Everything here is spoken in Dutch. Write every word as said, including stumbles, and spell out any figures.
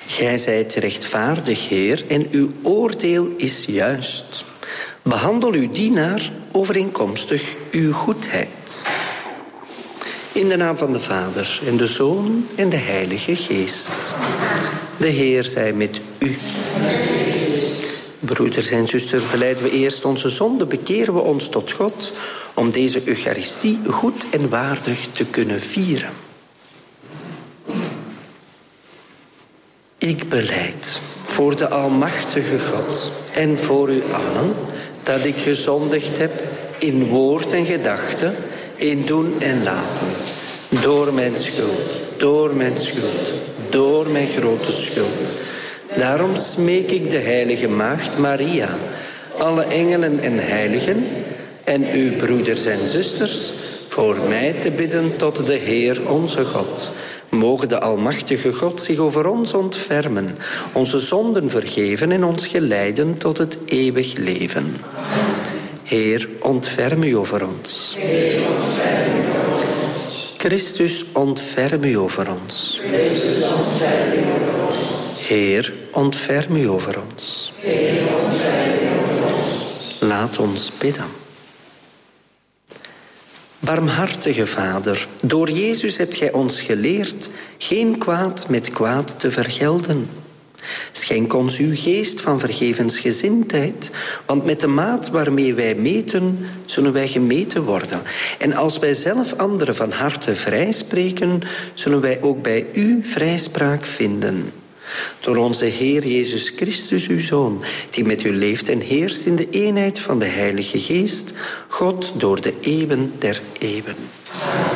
Gij zijt rechtvaardig, Heer, en uw oordeel is juist. Behandel uw dienaar overeenkomstig uw goedheid. In de naam van de Vader en de Zoon en de Heilige Geest. De Heer zij met u. Broeders en zusters, belijden we eerst onze zonde, bekeren we ons tot God om deze Eucharistie goed en waardig te kunnen vieren. Ik belijd voor de Almachtige God en voor u allen dat ik gezondigd heb in woord en gedachte, in doen en laten. Door mijn schuld, door mijn schuld, door mijn grote schuld. Daarom smeek ik de heilige Maagd Maria, alle engelen en heiligen en uw broeders en zusters voor mij te bidden tot de Heer onze God. Mogen de Almachtige God zich over ons ontfermen, onze zonden vergeven en ons geleiden tot het eeuwig leven. Heer, ontferm u over ons. Heer, ontferm u over ons. Christus, ontferm u over ons. Christus, ontferm u over ons. Heer, ontferm u over ons. Heer, ontferm u over ons. Laat ons bidden. Barmhartige Vader, door Jezus hebt gij ons geleerd geen kwaad met kwaad te vergelden. Schenk ons uw geest van vergevensgezindheid, want met de maat waarmee wij meten, zullen wij gemeten worden. En als wij zelf anderen van harte vrijspreken, zullen wij ook bij u vrijspraak vinden. Door onze Heer Jezus Christus, uw Zoon, die met u leeft en heerst in de eenheid van de Heilige Geest, God door de eeuwen der eeuwen.